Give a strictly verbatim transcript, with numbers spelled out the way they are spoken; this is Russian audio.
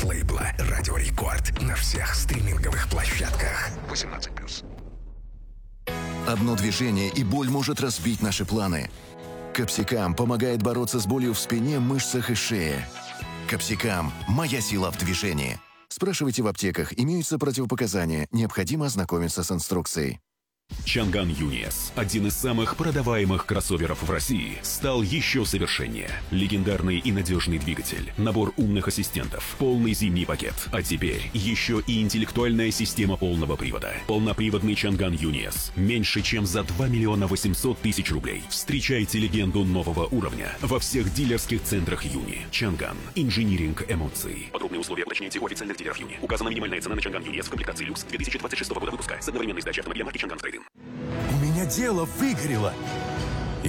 лейбла «Радио Рекорд» на всех стриминговых площадках. восемнадцать плюс. Одно движение, и боль может разбить наши планы. Капсикам помогает бороться с болью в спине, мышцах и шее. Капсикам – моя сила в движении. Спрашивайте в аптеках, имеются противопоказания, необходимо ознакомиться с инструкцией. Чанган Юниес, один из самых продаваемых кроссоверов в России, стал еще совершеннее. Легендарный и надежный двигатель, набор умных ассистентов, полный зимний пакет. А теперь еще и интеллектуальная система полного привода. Полноприводный Чанган Юниес. Меньше чем за два миллиона восемьсот тысяч рублей. Встречайте легенду нового уровня во всех дилерских центрах Юни. Чанган. Инжиниринг эмоций. Подробные условия уточняйте у официальных дилеров Юни. Указана минимальная цена на Чанган Юниес в комплектации люкс две тысячи двадцать шестого года выпуска с одновременной сдачей автомобиля марки Чанган Трейд-ин. У меня дело выгорело.